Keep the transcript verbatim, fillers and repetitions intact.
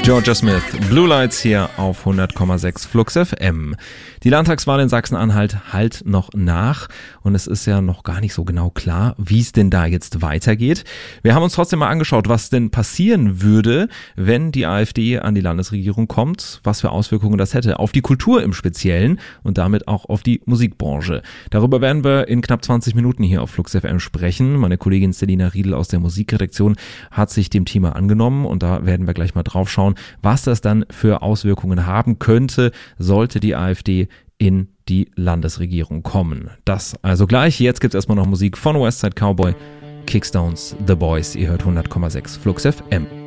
Georgia Smith, Blue Lights hier auf hundert Komma sechs Flux F M. Die Landtagswahl in Sachsen-Anhalt halt noch nach und es ist ja noch gar nicht so genau klar, wie es denn da jetzt weitergeht. Wir haben uns trotzdem mal angeschaut, was denn passieren würde, wenn die AfD an die Landesregierung kommt, was für Auswirkungen das hätte auf die Kultur im Speziellen und damit auch auf die Musikbranche. Darüber werden wir in knapp zwanzig Minuten hier auf Flux F M sprechen. Meine Kollegin Selina Riedel aus der Musikredaktion hat sich dem Thema angenommen und da werden wir gleich mal drauf schauen, was das dann für Auswirkungen haben könnte, sollte die AfD in die Landesregierung kommen. Das also gleich. Jetzt gibt's erstmal noch Musik von Westside Cowboy, Kickstones, The Boys. Ihr hört hundert Komma sechs Flux F M.